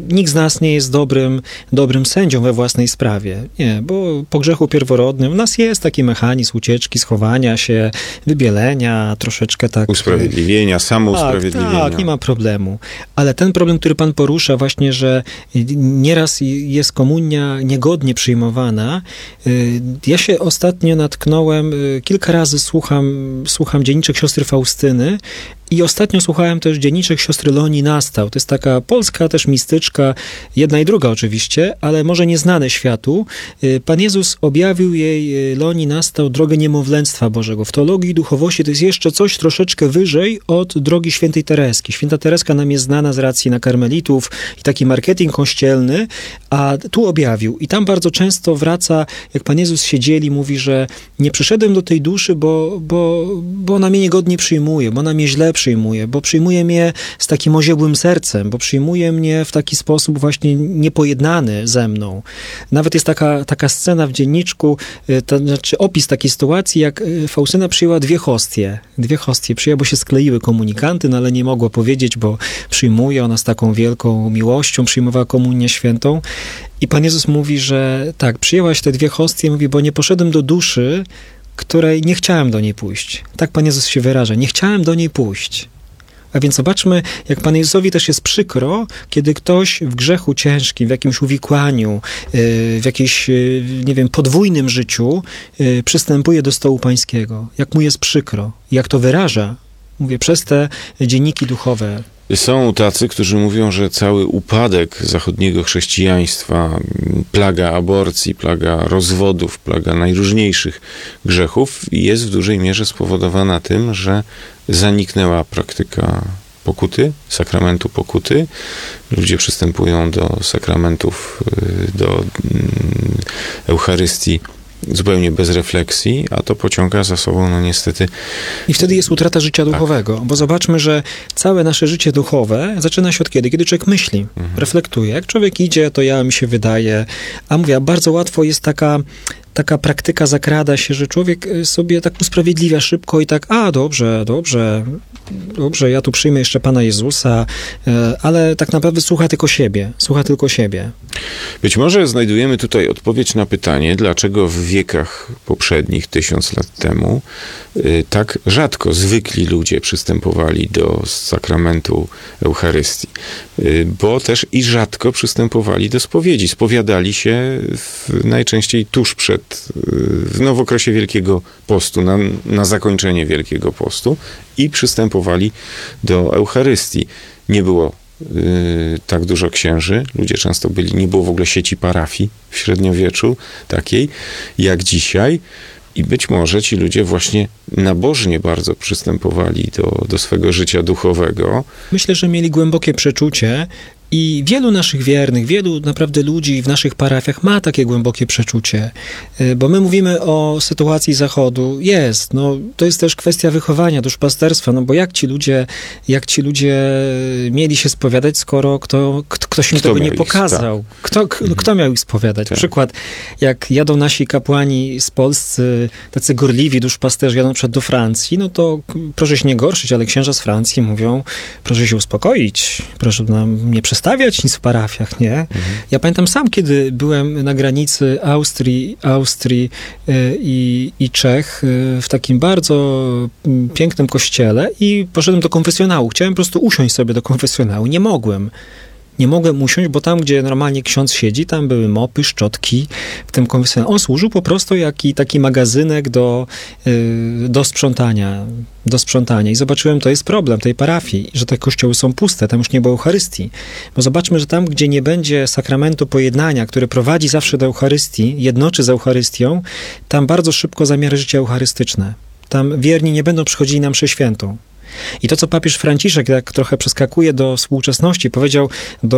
nikt z nas nie jest dobrym sędzią we własnej sprawie. Nie, bo po grzechu pierworodnym u nas jest taki mechanizm ucieczki, schowania się, wybielenia, troszeczkę tak... Usprawiedliwienia, samousprawiedliwienia. Tak, nie ma problemu. Ale ten problem, który pan porusza właśnie, że nieraz jest komunia niegodnie przyjmowana. Ja się ostatnio natknąłem, kilka razy słucham dzienniczek siostry Faustyny i ostatnio słuchałem też dzienniczek siostry Leonii Nastał. To jest taka polska też mistyczka, jedna i druga oczywiście, ale może nieznane światu. Pan Jezus objawił jej, Leonii Nastał, drogę niemowlęctwa Bożego. W teologii i duchowości to jest jeszcze coś troszeczkę wyżej od drogi świętej Tereski. Święta Tereska nam jest znana z racji na karmelitów i taki marketing kościelny, a tu objawił. I tam bardzo często wraca, jak Pan Jezus się dzieli, mówi, że nie przyszedłem do tej duszy, bo ona mnie niegodnie przyjmuje, bo ona mnie źle przyjmuje, bo przyjmuje mnie z takim oziębłym sercem, bo przyjmuje mnie w taki sposób właśnie niepojednany ze mną. Nawet jest taka scena w dzienniczku, znaczy opis takiej sytuacji, jak Faustyna przyjęła dwie hostie. Przyjęła, bo się skleiły komunikanty, no ale nie mogła powiedzieć, bo przyjmuje, ona z taką wielką miłością przyjmowała komunię świętą. I Pan Jezus mówi, że tak, przyjęłaś te dwie hostie, mówi, bo nie poszedłem do duszy, której nie chciałem do niej pójść. Tak Pan Jezus się wyraża. Nie chciałem do niej pójść. A więc zobaczmy, jak Panu Jezusowi też jest przykro, kiedy ktoś w grzechu ciężkim, w jakimś uwikłaniu, w jakimś, nie wiem, podwójnym życiu przystępuje do stołu pańskiego. Jak mu jest przykro. Jak to wyraża, mówię, przez te dzienniki duchowe. Są tacy, którzy mówią, że cały upadek zachodniego chrześcijaństwa, plaga aborcji, plaga rozwodów, plaga najróżniejszych grzechów jest w dużej mierze spowodowana tym, że zaniknęła praktyka pokuty, sakramentu pokuty. Ludzie przystępują do sakramentów, do Eucharystii zupełnie bez refleksji, a to pociąga za sobą, no niestety... I wtedy jest utrata życia duchowego, bo zobaczmy, że całe nasze życie duchowe zaczyna się od kiedy? Kiedy człowiek myśli, reflektuje. Jak człowiek idzie, to mi się wydaje, a mówię, bardzo łatwo jest taka praktyka zakrada się, że człowiek sobie tak usprawiedliwia szybko i tak, dobrze, ja tu przyjmę jeszcze Pana Jezusa, ale tak naprawdę słucha tylko siebie. Być może znajdujemy tutaj odpowiedź na pytanie, dlaczego w wiekach poprzednich, 1000 lat temu, tak rzadko zwykli ludzie przystępowali do sakramentu Eucharystii. Bo też i rzadko przystępowali do spowiedzi. Spowiadali się najczęściej tuż w okresie Wielkiego Postu, na zakończenie Wielkiego Postu i przystępowali do Eucharystii. Nie było tak dużo księży, ludzie często nie było w ogóle sieci parafii w średniowieczu takiej jak dzisiaj i być może ci ludzie właśnie nabożnie bardzo przystępowali do swego życia duchowego. Myślę, że mieli głębokie przeczucie i wielu naszych wiernych, wielu naprawdę ludzi w naszych parafiach ma takie głębokie przeczucie, bo my mówimy o sytuacji Zachodu. To jest też kwestia wychowania, duszpasterstwa, no bo jak ci ludzie mieli się spowiadać, skoro ktoś im tego nie pokazał? Tak. Kto miał ich spowiadać? Tak. Przykład, jak jadą nasi kapłani z polscy, tacy gorliwi duszpasterze, jadą do Francji, no to proszę się nie gorszyć, ale księża z Francji mówią, proszę się uspokoić, proszę nam nie przestawiać nic w parafiach, nie? Ja pamiętam sam, kiedy byłem na granicy Austrii i Czech w takim bardzo pięknym kościele i poszedłem do konfesjonału. Chciałem po prostu usiąść sobie do konfesjonału. Nie mogłem usiąść, bo tam, gdzie normalnie ksiądz siedzi, tam były mopy, szczotki w tym konfesjonale. On służył po prostu jak taki magazynek do sprzątania. I zobaczyłem, to jest problem tej parafii, że te kościoły są puste, tam już nie było Eucharystii. Bo zobaczmy, że tam, gdzie nie będzie sakramentu pojednania, który prowadzi zawsze do Eucharystii, jednoczy z Eucharystią, tam bardzo szybko zamiary życia eucharystyczne. Tam wierni nie będą przychodzili na mszę świętą. I to, co papież Franciszek tak trochę przeskakuje do współczesności, powiedział do